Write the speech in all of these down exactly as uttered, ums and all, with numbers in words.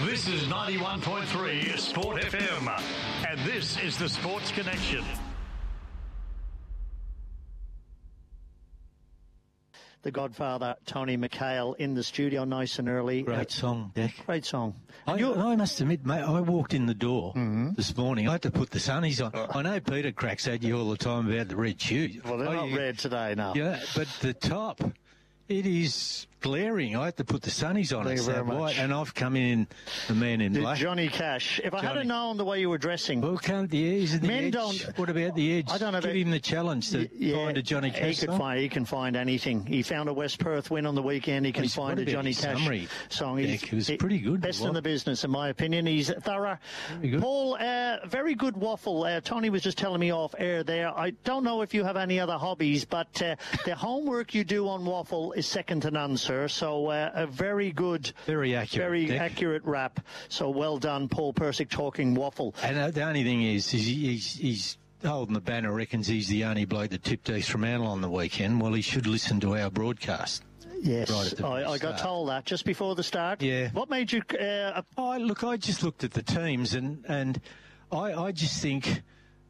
This is ninety-one point three Sport F M, and this is the Sports Connection. The Godfather, Tony McHale, in the studio nice and early. Great uh, song, Deck. Great song. I, I must admit, mate, I walked in the door mm-hmm. this morning. I had to put the sunnies on. I know Peter cracks at you all the time about the red shoes. Well, they're oh, not you, red today, no. Yeah, but the top, it is glaring. I had to put the sunnies on. Thank you very much. White, and I've come in the man in the black. Johnny Cash. If Johnny. I had known the way you were dressing. Well, can't the edge? The Men edge. don't. What about the edge? I don't know. Give him the challenge to yeah, find a Johnny Cash. He could song. find. He can find anything. He found a West Perth win on the weekend. He can He's, find a Johnny Cash summary, song. He's, Deck, it was pretty good. Best in the business, in my opinion. He's thorough. Very good. Paul, uh, very good waffle. Uh, Tony was just telling me off air there. I don't know if you have any other hobbies, but uh, the homework you do on waffle is second to none, sir. So uh, a very good, very accurate, very Deck. accurate rap. So well done, Paul Persick, talking waffle. And uh, the only thing is, is he's, he's holding the banner, reckons he's the only bloke that tipped East Fremantle on the weekend. Well, he should listen to our broadcast. Yes, right I, I got told that just before the start. Yeah. What made you... Uh, oh, look, I just looked at the teams and, and I, I just think,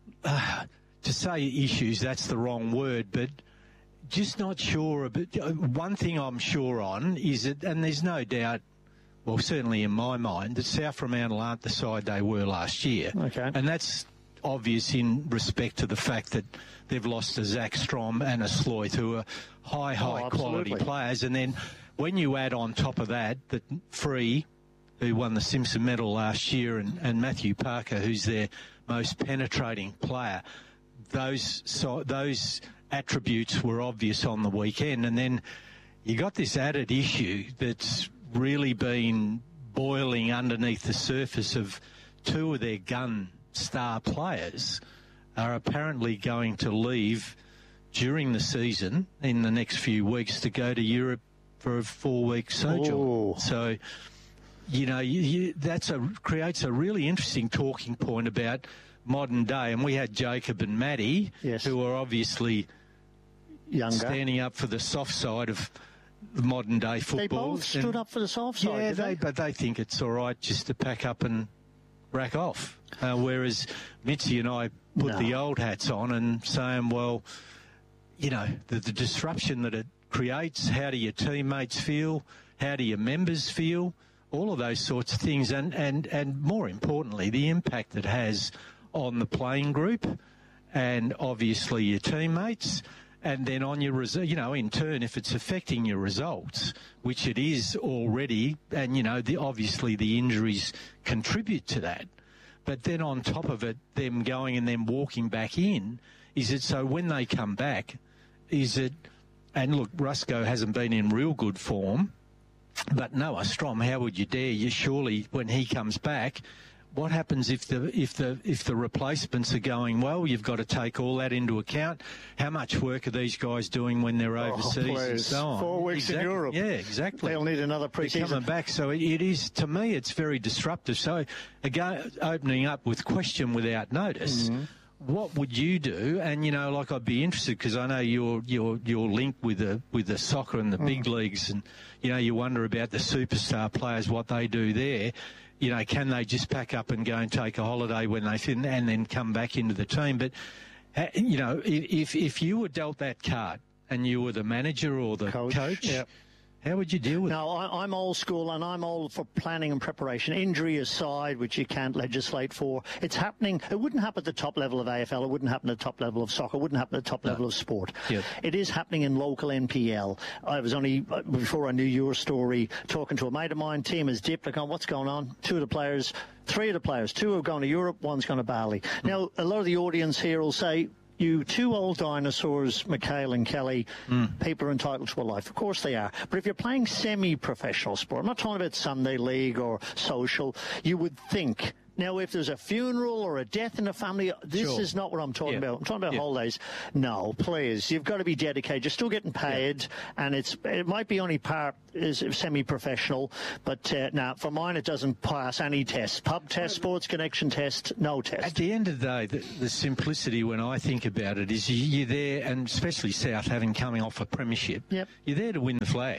uh, to say issues, that's the wrong word, but just not sure. About, one thing I'm sure on is that, and there's no doubt, well, certainly in my mind, that South Fremantle aren't the side they were last year. Okay. And that's obvious in respect to the fact that they've lost to Zach Strom and a Sloyth, who are high, high oh, quality players. And then when you add on top of that, that Free, who won the Simpson Medal last year, and, and Matthew Parker, who's their most penetrating player, those so, those attributes were obvious on the weekend. And then you got this added issue that's really been boiling underneath the surface of two of their gun star players are apparently going to leave during the season in the next few weeks to go to Europe for a four-week sojourn. Ooh. So, you know, you, you, that's a creates a really interesting talking point about modern day. And we had Jacob and Maddie, yes. who are obviously younger, standing up for the soft side of modern day football. They both stood and, up for the soft side. Yeah, did they, they? but they think it's all right just to pack up and rack off. Uh, whereas Mitzi and I put no. the old hats on and saying, well, you know, the, the disruption that it creates, how do your teammates feel, how do your members feel, all of those sorts of things, and, and, and more importantly, the impact it has on the playing group and obviously your teammates, and then on your, you know, in turn, if it's affecting your results, which it is already, and, you know, the, obviously the injuries contribute to that. But then on top of it, them going and then walking back in, is it so when they come back, is it, and look, Rusco hasn't been in real good form, but Noah Strom, how would you dare? You surely, when he comes back, what happens if the if the if the replacements are going well? You've got to take all that into account. How much work are these guys doing when they're overseas oh, and so on? Four weeks exactly. in Europe. Yeah, exactly. They'll need another pre-season. They're coming back, so it, it is, to me, it's very disruptive. So, again, opening up with question without notice. Mm-hmm. What would you do? And, you know, like, I'd be interested because I know you're you're you're linked with the with the soccer and the mm. big leagues, and you know you wonder about the superstar players, what they do there. You know, can they just pack up and go and take a holiday when they fin and then come back into the team? But you know, if if you were dealt that card and you were the manager or the coach, coach yep. how would you deal with no, it? No, I'm old school and I'm all for planning and preparation. Injury aside, which you can't legislate for, it's happening. It wouldn't happen at the top level of A F L. It wouldn't happen at the top level of soccer. It wouldn't happen at the top no. level of sport. Yep. It is happening in local N P L. I was only, before I knew your story, talking to a mate of mine. Team has dipped. Like, going, what's going on? Two of the players, three of the players, two have gone to Europe, one's gone to Bali. Mm. Now, a lot of the audience here will say, you two old dinosaurs, McHale and Kelly, mm. people are entitled to a life. Of course they are. But if you're playing semi-professional sport, I'm not talking about Sunday league or social, you would think. Now, if there's a funeral or a death in the family, this sure. is not what I'm talking yeah. about. I'm talking about yeah. holidays. No, please. You've got to be dedicated. You're still getting paid, yeah. and it's it might be only part is semi-professional, but uh, now, for mine, it doesn't pass any test. Pub test, sports connection test, no test. At the end of the day, the, the simplicity when I think about it is you're there, and especially South having coming off a premiership, yep. you're there to win the flag.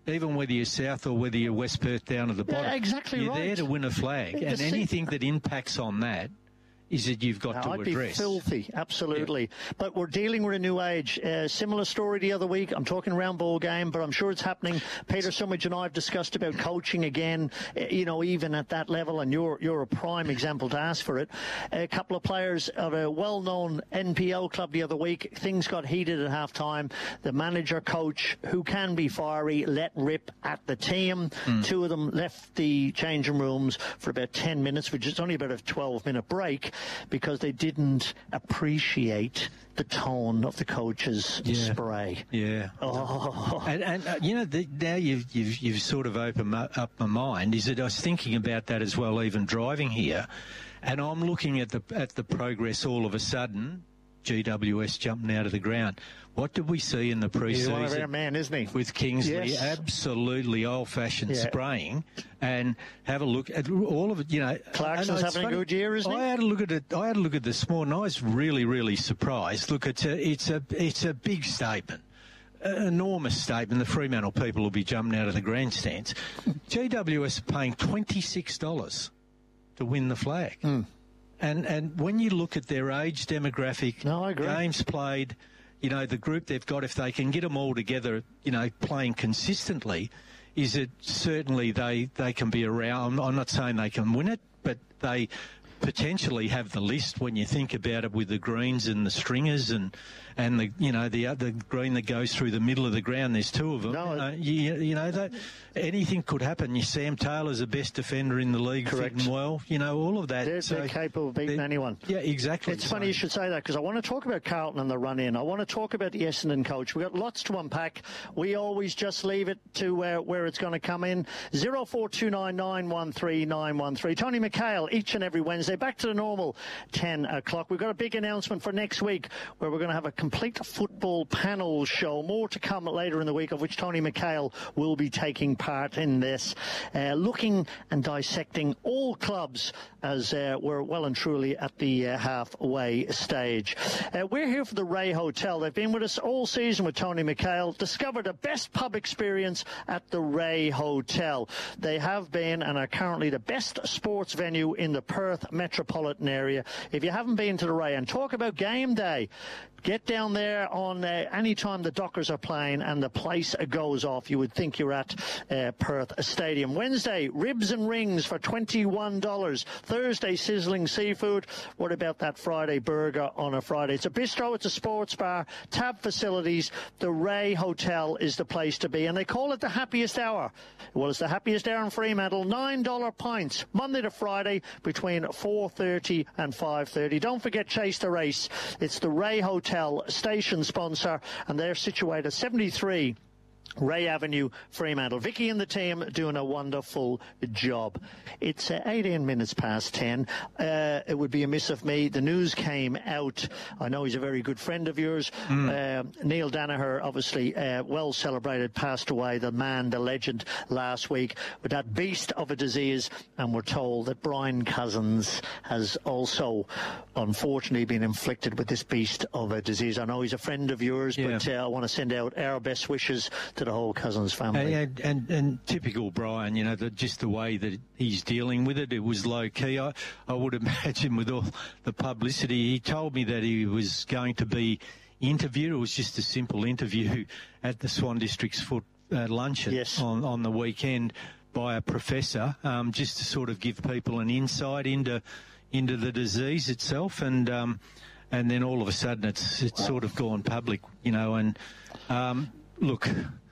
even whether you're South or whether you're West Perth down at the bottom. Yeah, exactly you're right. there to win a flag, The and se- anything that impacts on that is that you've got Now, to I'd address. be filthy, absolutely. Yeah. But we're dealing with a new age. Uh, similar story the other week. I'm talking round ball game, but I'm sure it's happening. Peter Sumridge and I have discussed about coaching again, uh, you know, even at that level, and you're you're a prime example to ask for it. A couple of players of a well-known N P L club the other week, things got heated at half-time. The manager, coach, who can be fiery, let rip at the team. Mm. Two of them left the changing rooms for about ten minutes, which is only about a twelve-minute break, because they didn't appreciate the tone of the coach's yeah. spray. Yeah. Oh. And, and uh, you know, the, now you've, you've you've sort of opened my, up my mind. Is that I was thinking about that as well, even driving here, and I'm looking at the at the progress all of a sudden. G W S jumping out of the ground. What did we see in the pre-season? He's one of our men, isn't he? With Kingsley, yes. absolutely old-fashioned yeah. spraying, and have a look at all of it. You know, Clarkson's having funny. a good year, isn't he? I had a look at it. I had a look at this morning. I was really, really surprised. Look, it's a, it's a, it's a big statement. An enormous statement. The Fremantle people will be jumping out of the grandstands. G W S paying twenty-six dollars to win the flag. Mm. And and when you look at their age demographic, no, I agree. games played, you know, the group they've got, if they can get them all together, you know, playing consistently, is it certainly they, they can be around. I'm not saying they can win it, but they potentially have the list when you think about it, with the greens and the stringers and and the you know the other green that goes through the middle of the ground. There's two of them. No, uh, you, you know that anything could happen. Sam Taylor's the best defender in the league, correct. Fitting well. You know all of that. They're, so they're capable of beating anyone. Yeah, exactly. It's so. funny you should say that, because I want to talk about Carlton and the run-in. I want to talk about the Essendon coach. We've got lots to unpack. We always just leave it to where, where it's going to come in. zero four two nine nine one three nine one three. Tony McHale each and every Wednesday. Back to the normal ten o'clock. We've got a big announcement for next week, where we're going to have a complete football panel show. More to come later in the week, of which Tony McHale will be taking part in this, uh, looking and dissecting all clubs as uh, we're well and truly at the uh, halfway stage. Uh, we're here for the Ray Hotel. They've been with us all season with Tony McHale. Discover the best pub experience at the Ray Hotel. They have been and are currently the best sports venue in the Perth metropolitan area. If you haven't been to the Ray, and talk about game day, get down there on uh, any time the Dockers are playing and the place goes off. You would think you're at uh, Perth Stadium. Wednesday, ribs and rings for twenty-one dollars. Thursday, sizzling seafood. What about that Friday burger on a Friday? It's a bistro, it's a sports bar, tab facilities. The Ray Hotel is the place to be. And they call it the happiest hour. Well, it's the happiest hour in Fremantle. nine dollar pints, Monday to Friday between four thirty and five thirty. Don't forget Chase the Race. It's the Ray Hotel, station sponsor, and they're situated at seventy-three Ray Avenue, Fremantle. Vicky and the team doing a wonderful job. It's uh, eighteen minutes past ten. Uh, it would be amiss of me. The news came out. I know he's a very good friend of yours. Mm. Uh, Neil Danaher, obviously uh, well celebrated, passed away. The man, the legend, last week with that beast of a disease. And we're told that Brian Cousins has also, unfortunately, been inflicted with this beast of a disease. I know he's a friend of yours, yeah. but uh, I want to send out our best wishes to the whole Cousins family. And, and, and typical Brian, you know, the, just the way that he's dealing with it, it was low-key. I, I would imagine with all the publicity, he told me that he was going to be interviewed. It was just a simple interview at the Swan District's foot uh, luncheon yes. on, on the weekend by a professor, um, just to sort of give people an insight into into the disease itself. And um, and then all of a sudden it's, it's wow. sort of gone public, you know, and um, look...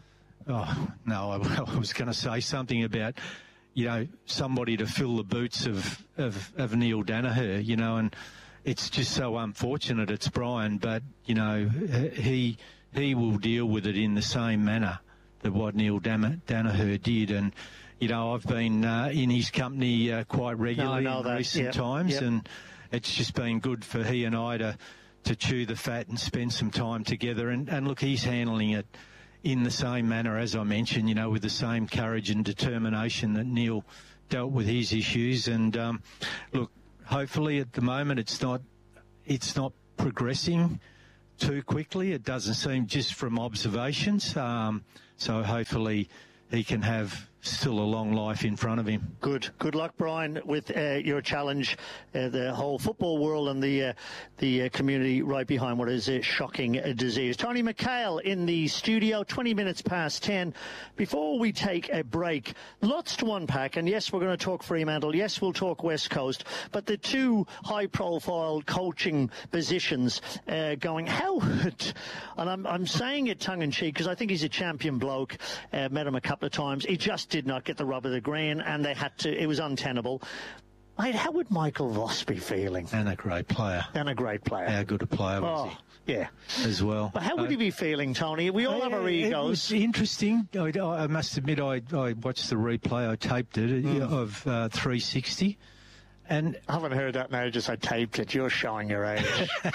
Oh, no, I, I was going to say something about, you know, somebody to fill the boots of, of, of Neil Danaher, you know, and it's just so unfortunate it's Brian, but, you know, he he will deal with it in the same manner that what Neil Danaher did. And, you know, I've been uh, in his company uh, quite regularly no, in that. recent yep. times, yep. and it's just been good for he and I to, to chew the fat and spend some time together. And, and look, he's handling it in the same manner, as I mentioned, you know, with the same courage and determination that Neil dealt with his issues. And um, look, hopefully at the moment it's not it's not progressing too quickly. It doesn't seem, just from observations. Um, so hopefully he can have still a long life in front of him. Good. Good luck, Brian, with uh, your challenge. Uh, the whole football world and the uh, the uh, community right behind what is a shocking uh, disease. Tony McHale in the studio, twenty minutes past ten. Before we take a break, lots to unpack. And yes, we're going to talk Fremantle. Yes, we'll talk West Coast. But the two high-profile coaching positions uh, going, how would, and I'm, I'm saying it tongue-in-cheek because I think he's a champion bloke. Uh, met him a couple of times. He just did not get the rub of the green, and they had to. It was untenable. Mate, how would Michael Voss be feeling? And a great player. And a great player. How good a player was oh, he? Yeah. As well. But how would uh, he be feeling, Tony? We all uh, have our egos. It was interesting. I, I must admit, I, I watched the replay. I taped it mm. of uh, three sixty. And I haven't heard that in ages. I taped it. You're showing your age.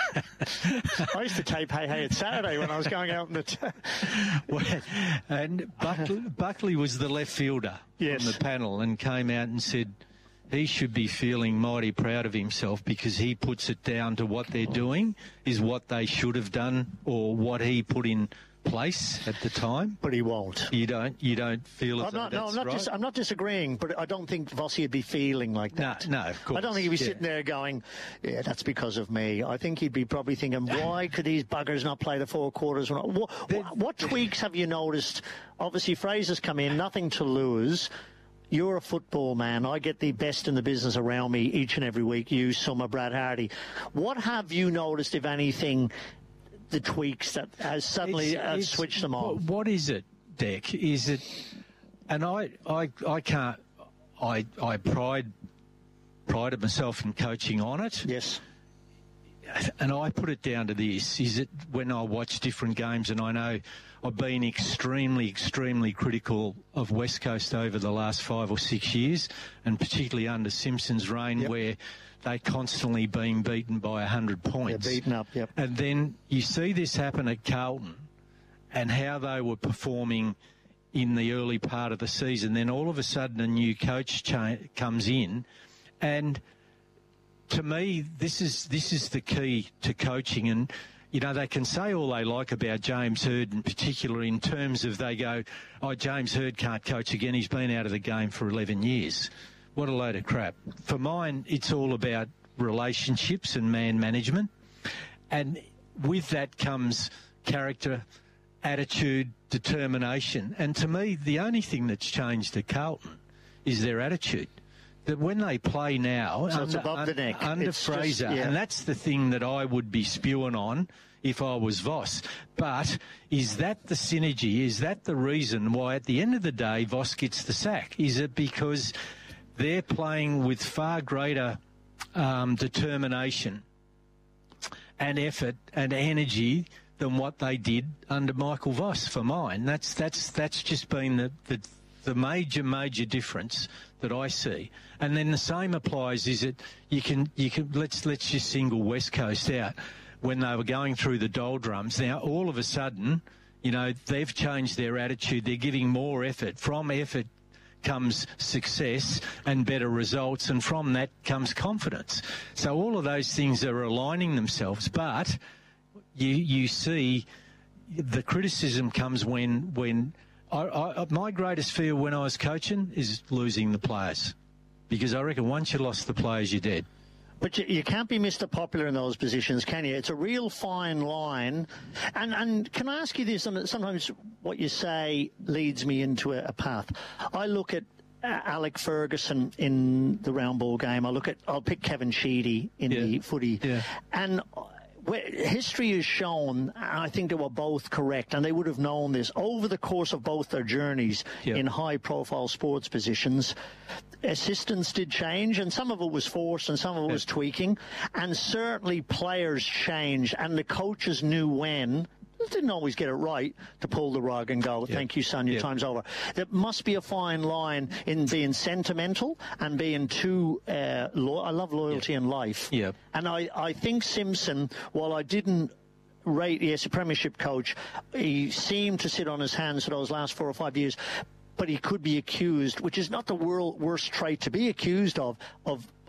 I used to tape Hey Hey It's Saturday when I was going out in the... T- well, and Buckley, Buckley was the left fielder yes. on the panel and came out and said he should be feeling mighty proud of himself because he puts it down to what they're doing is what they should have done or what he put in place at the time. But he won't. You don't you don't feel as I'm not, though no, that's I'm not right? dis- I'm not disagreeing, but I don't think Vossi would be feeling like that. No, no, of course. I don't think he'd be yeah. sitting there going, yeah, that's because of me. I think he'd be probably thinking, why could these buggers not play the four quarters? What, what, what tweaks have you noticed? Obviously, Fraser's come in, nothing to lose. You're a football man. I get the best in the business around me each and every week. You, Summer, Brad Hardy. What have you noticed, if anything, the tweaks that has suddenly it's, uh, it's, switched them on? What is it, Deck? Is it, and I, I, I can't, I, I pride, prided myself in coaching on it. Yes. And I put it down to this, is it when I watch different games, and I know I've been extremely, extremely critical of West Coast over the last five or six years, and particularly under Simpson's reign, yep. where they constantly being beaten by one hundred points. They're beaten up, yep. And then you see this happen at Carlton and how they were performing in the early part of the season. Then all of a sudden a new coach cha- comes in, and to me, this is this is the key to coaching. And, you know, they can say all they like about James Hird in particular in terms of they go, oh, James Hird can't coach again. He's been out of the game for eleven years. What a load of crap. For mine, it's all about relationships and man management. And with that comes character, attitude, determination. And to me, the only thing that's changed at Carlton is their attitude. That when they play now, so under, it's above the neck. under it's Fraser, just, yeah. and that's the thing that I would be spewing on if I was Voss. But is that the synergy? Is that the reason why at the end of the day Voss gets the sack? Is it because they're playing with far greater um, determination and effort and energy than what they did under Michael Voss? For mine, that's that's that's just been the, the the major major difference that I see. And then the same applies. Is it you can you can let's let's just single West Coast out when they were going through the doldrums. Now all of a sudden, you know, they've changed their attitude. They're giving more effort. From effort comes success and better results, and from that comes confidence. So all of those things are aligning themselves, but you you see the criticism comes when when I, I, my greatest fear when I was coaching is losing the players, because I reckon once you lost the players, you're dead. But you, you can't be Mister Popular in those positions, can you? It's a real fine line. And and can I ask you this? And sometimes what you say leads me into a, a path. I look at uh, Alec Ferguson in the round ball game. I look at I'll pick Kevin Sheedy in yeah. the footy. Yeah. And where history has shown, and I think they were both correct, and they would have known this over the course of both their journeys yep. in high-profile sports positions. Assistants did change, and some of it was forced and some of it yep. was tweaking, and certainly players changed, and the coaches knew when. Didn't always get it right to pull the rug and go, thank yep. you, son, your yep. time's over. There must be a fine line in being sentimental and being too, uh, lo- I love loyalty yep. in life. Yep. And I, I think Simpson, while I didn't rate, yes, a premiership coach, he seemed to sit on his hands for those last four or five years, but he could be accused, which is not the world worst trait to be accused of, of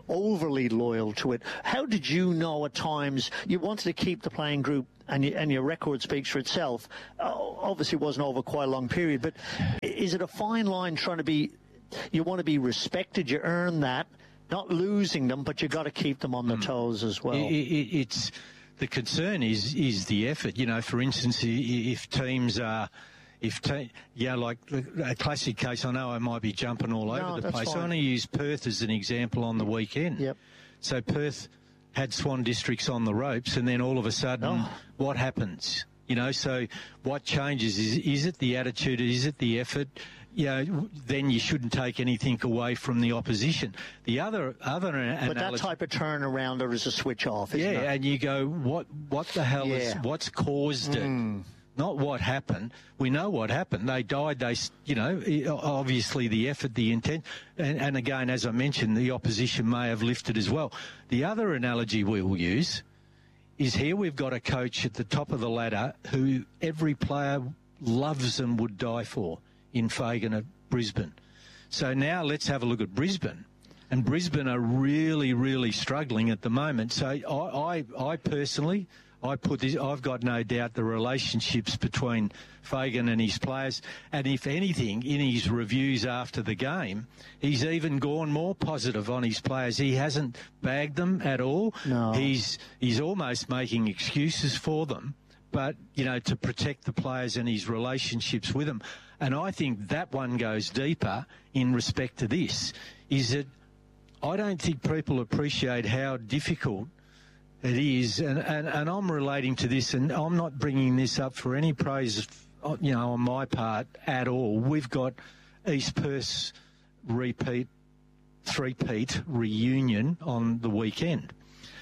overly loyal to it. How did you know at times you wanted to keep the playing group, and, you, and your record speaks for itself? Uh, obviously, it wasn't over quite a long period, but is it a fine line trying to be, you want to be respected, you earn that, not losing them, but you've got to keep them on their toes as well? It, it, it's the concern is is the effort. You know, for instance, if teams are, if te- yeah, like a classic case. I know I might be jumping all no, over the place. Fine. I want to use Perth as an example on the weekend. Yep. So Perth had Swan Districts on the ropes, and then all of a sudden, oh. what happens? You know, so what changes? Is is it the attitude? Is it the effort? You know, then you shouldn't take anything away from the opposition. The other other analogy, but that type of turnaround, there is a switch off, isn't yeah, it? and you go, what what the hell yeah. is what's caused it? Mm. Not what happened. We know what happened. They died. They, you know, obviously the effort, the intent, and, and again, as I mentioned, the opposition may have lifted as well. The other analogy we will use is here we've got a coach at the top of the ladder who every player loves and would die for, in Fagan at Brisbane. So now let's have a look at Brisbane. And Brisbane are really, really struggling at the moment. So I, I, I personally, I put this, I've got no doubt the relationships between Fagan and his players. And if anything, in his reviews after the game, he's even gone more positive on his players. He hasn't bagged them at all. No. He's, he's almost making excuses for them, but, you know, to protect the players and his relationships with them. And I think that one goes deeper in respect to this, is that I don't think people appreciate how difficult it is. And, and, and I'm relating to this, and I'm not bringing this up for any praise, you know, on my part at all. We've got East Perth's repeat, three-peat reunion on the weekend.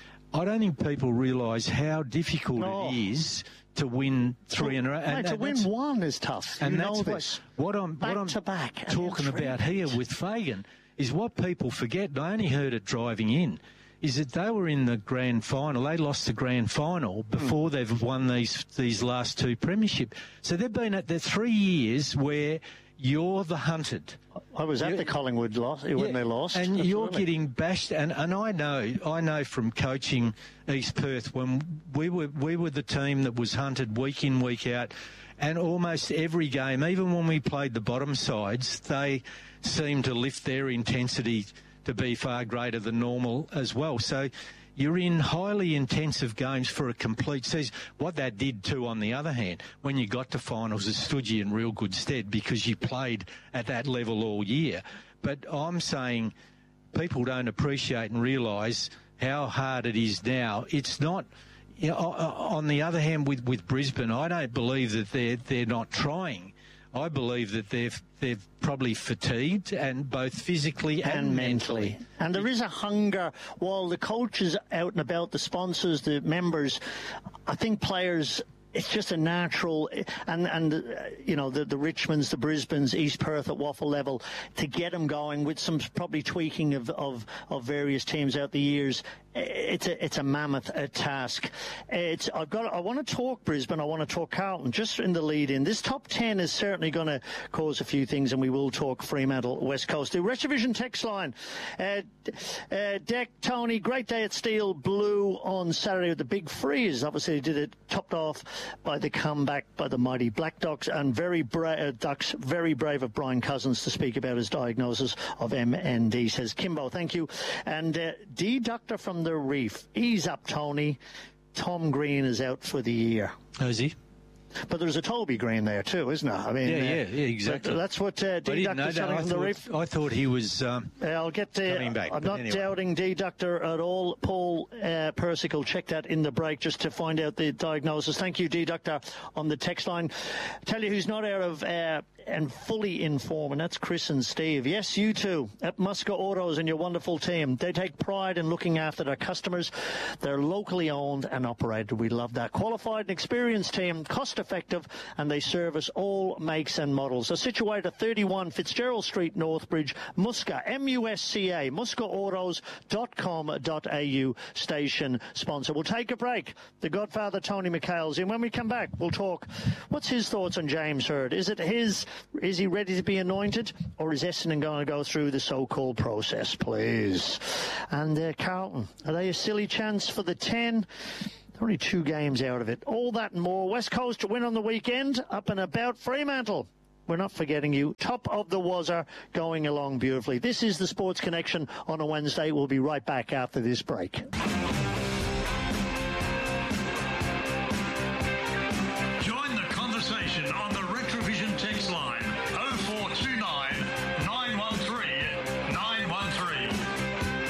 I don't think people realise how difficult no. it is to win three in a row. And, Mate, to win one is tough. And you that's know this. What, what I'm, back what I'm to back, talking about here with Fagan is what people forget, and I only heard it driving in, is that they were in the grand final. They lost the grand final before mm. they've won these these last two premiership. So they've been at the three years where you're the hunted. I was at you're, the Collingwood loss when yeah, they lost. And Absolutely. You're getting bashed. And, and I know, I know from coaching East Perth when we were we were the team that was hunted week in, week out, and almost every game, even when we played the bottom sides, they seemed to lift their intensity to be far greater than normal as well. So you're in highly intensive games for a complete season. What that did too, on the other hand, when you got to finals, it stood you in real good stead because you played at that level all year. But I'm saying people don't appreciate and realise how hard it is now. It's not, you know, on the other hand, with, with Brisbane, I don't believe that they're they're not trying. I believe that they've they've probably fatigued, and both physically and, and mentally. mentally. And there is a hunger. While the coaches out and about, the sponsors, the members, I think players, it's just a natural, and, and uh, you know, the, the Richmonds, the Brisbanes, East Perth at waffle level, to get them going with some probably tweaking of, of, of various teams out the years. It's a it's a mammoth uh, task. It's I've got I want to talk Brisbane. I want to talk Carlton. Just in the lead in, this top ten is certainly going to cause a few things, and we will talk Fremantle, West Coast. The Retrovision text line, uh, uh, Deck Tony, great day at Steel Blue on Saturday with the big freeze. Obviously, they did it topped off by the comeback by the mighty Black Ducks, and very bra- uh, Ducks very brave of Brian Cousins to speak about his diagnosis of M N D. Says Kimbo, thank you, and uh, D Doctor from the Reef. Ease up, Tony. Tom Green is out for the year. Oh, is he? But there's a Toby Green there too, isn't there? I mean, yeah, uh, yeah, yeah, exactly. That's what uh, D Doctor saying from the Reef. I thought he was um, uh, I'll get to, coming back. I'm not anyway. doubting D Doctor at all. Paul uh, Persical, check that in the break just to find out the diagnosis. Thank you, D Doctor, on the text line. Tell you who's not out of uh, and fully in form, and that's Chris and Steve. Yes, you too, at Muska Autos and your wonderful team. They take pride in looking after their customers. They're locally owned and operated. We love that. Qualified and experienced team, cost effective, and they service all makes and models. They're situated at thirty-one Fitzgerald Street, Northbridge, Muska, M U S C A, muska autos dot com dot a u, station sponsor. We'll take a break. The Godfather, Tony McHale's in. When we come back, we'll talk. What's his thoughts on James Hird? Is it his Is he ready to be anointed, or is Essendon going to go through the so-called process, please? And uh, Carlton, are they a silly chance for the ten? Only two games out of it. All that and more. West Coast to win on the weekend, up and about Fremantle. We're not forgetting you. Top of the Wazza, going along beautifully. This is the Sports Connection on a Wednesday. We'll be right back after this break.